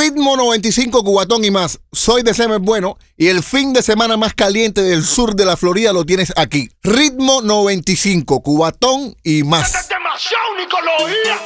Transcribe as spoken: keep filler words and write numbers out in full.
Ritmo noventa y cinco, Cubatón y más. Soy de Semer Bueno y el fin de semana más caliente del sur de la Florida lo tienes aquí. Ritmo noventa y cinco, Cubatón y más. ¡Demasiado, Nicolás!